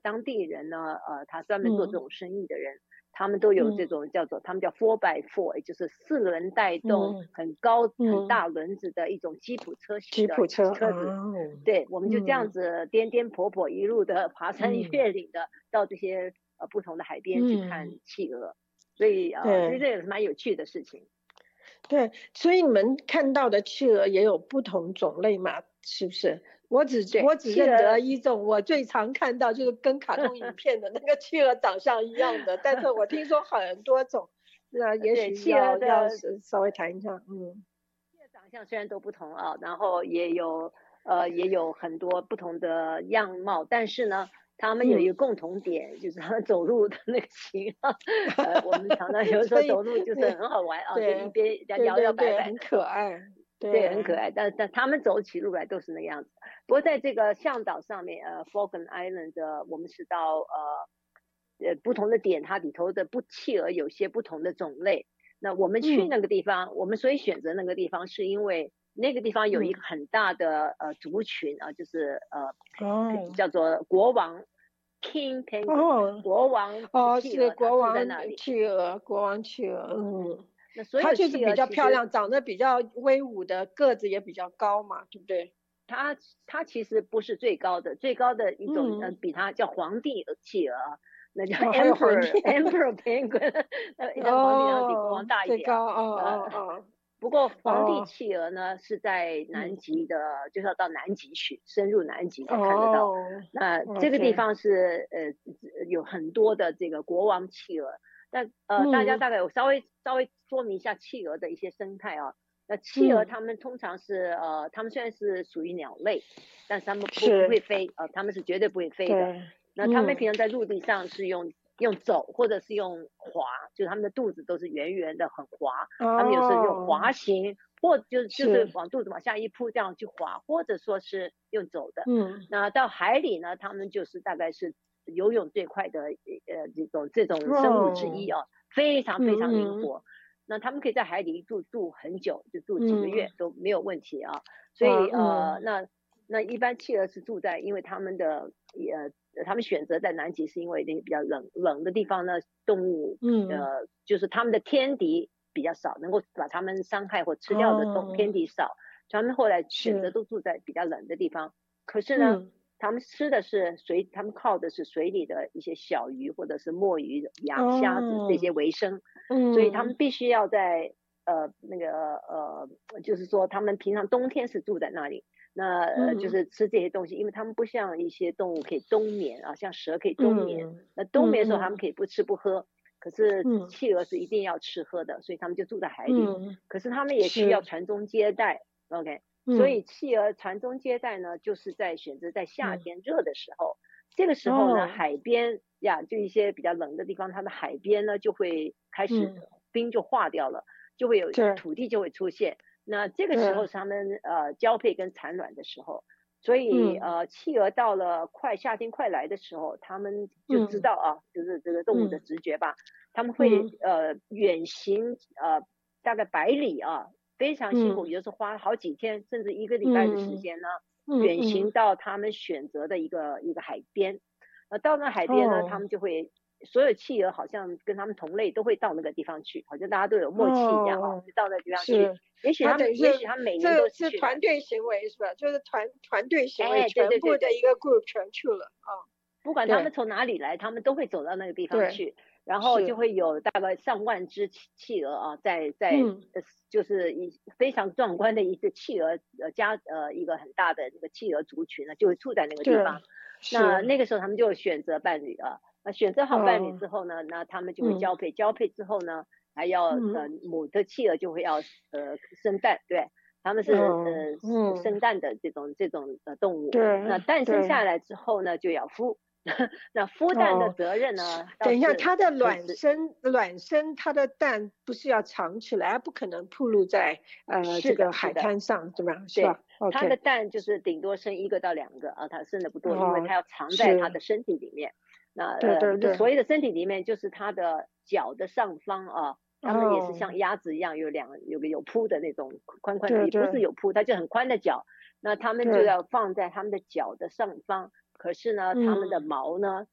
当地人呢，他专门做这嗯种生意的人，他们都有这嗯种他们叫 4x4，也就是4轮带动嗯很高很嗯， 大轮子的一种吉普车型吉的普车啊， 车子。对，我们就这样嗯子颠颠簸簸一路的爬山嗯越岭的到这些不同的海边去看嗯， 企鹅，所以对这也是蛮有趣的事情。 对，所以你们看到的企鹅也有不同种类嘛？是不是？我只对， 我只认得企鹅一种，我最常看到就是跟卡通影片的那个企鹅长相一样的，但是我听说很多种，那也对， 许企鹅要的稍微谈一下， 长相虽然都不同啊，然后也有很多不同的样貌，但是呢，他们有一嗯， 个共同点，就是他们走路的那个形啊，我们常常有的时候所以走路就是很好玩啊，就一对边对摇摇摆对对，很摆的走， 可爱， 对，很可对， 爱。但他们走起路来都是那个样子。不过在这个向导上面，Falkland Island 我们是到不同的点，它里头的企鹅有些不同的种类。那我们去嗯那个地方，我们所以选择那个地方，是因为那个地方有一嗯， 个很大的族群啊，就是哦叫做国王 King Penguin， 哦国王哦，是企鹅，它国王住在那里。 企鹅，国王企鹅， 那所有企它就是比鹅其实较漂亮，长得比较威武的，个子也比较高嘛，对不对？ 它其实不是最高的，最高的一种嗯， 比它叫皇帝企鹅啊，那叫哦，还有皇帝， emperor penguin，那皇帝当然比国王哦， 大一点啊。 最高，哦呃， 哦不过哦皇帝哦， 企鹅呢是在南嗯， 极的，就是要到南极去，深入南极才看得到。 哦那这个地 ，OK， 方是有很多的这个国王企鹅。那大家嗯大概我稍微说明一下企鹅的一些生态啊。那企鹅嗯， 它们通常是它们虽然是属于鸟类，但是它们不会是， 飞，它们是绝对不会飞的。 对， 那它们平常在陆地上是用走或者是用滑，就是它们的肚子都是圆圆的很滑，它们有时候用哦， 滑行，或就是是， 往肚子往下一扑这样去滑，或者说是用走的。 嗯那到海里呢，它们就是大概是游泳最快的这种生物之一哦， 啊，非常非常灵嗯活。那他们可以在海里住很久，就住几个嗯月都没有问题啊。所以嗯那一般企鹅是住在，因为他们选择在南极，是因为那个比较冷的地方呢，动物嗯， 就是他们的天敌比较少，能够把他们伤害或吃掉的哦， 天敌少，他们后来选择是， 都住在比较冷的地方。可是呢， 嗯他们吃的是他们靠的是水里的一些小鱼或者是墨鱼、虾子这些哦， 为生，所以他们嗯必须要在就是说他们平常冬天是住在那里，那就嗯是吃这些东西，因为他们不像一些动物可以冬眠啊，像蛇可以冬眠， 嗯那冬眠的时候他们嗯可以不吃不喝，可是嗯企鹅是一定要吃喝的，所以他们就住在海里， 嗯， 可是他们也需要是， 传宗接代，OK，所嗯以企鹅传宗接代呢，就是选择在夏嗯， 天热的时候，这个时候呢， 哦， 海边呀，就一些比较冷的地方，它的海边呢就会开始嗯， 冰就化掉了，就会有对土地就会出现。那这个时候对， 是它们交配跟产卵的时候，所以嗯企鹅到了夏天快来的时候，它们就知嗯道啊，就是这个动物的嗯直觉吧，他们会嗯远行大概100里啊，非常辛苦， 嗯有的时候花好几天甚至一个礼拜的时嗯间呢，远行嗯嗯， 到他们选择的一个海边。到那海边呢，他哦们就会所有企鹅好像跟他们同类都会到那个地方去，好像大家都有默契一样啊， 哦， 就到那个地方去。 是，它等于也许是他们每年都这是去的。 是团队行为是吧？就是团队行为， 对全对对对， 部的一个 group 全去了啊， 不管他们对从哪里来，他们都会走到那个地方对去，然后就是， 会有大概上万只企鹅啊， 嗯就是非常壮观的一个企鹅一个很大的那个企鹅族群呢，就会住在那个地对方。那是， 那个时候他们就选择伴侣啊，那选择好伴侣哦之后呢，那他们就会嗯交配，交配之后呢，还要嗯母的企鹅就会要生蛋，对，他们是哦嗯生蛋的这种动物。那对诞生下对。 来之后呢，就要孵。那孵蛋的哦， 责任呢，倒等一下， 是它的很是卵生，它的蛋不是要藏起来，不可能暴露在这是的， 个海是的， 滩上，对吧？是对， 吧它的 ？OK， 蛋就是顶多生1个到2个啊，它生的不多，因为哦， 它要藏在它是， 的身体里面。那对对对， 所谓的身体里面就是它的脚的上方啊，它们也是哦， 像鸭子一样有铺的那种宽宽的，也不是对对有铺，它就很宽的脚。那它们就对， 要放在它们的脚的上方，可是呢，它们的嗯毛呢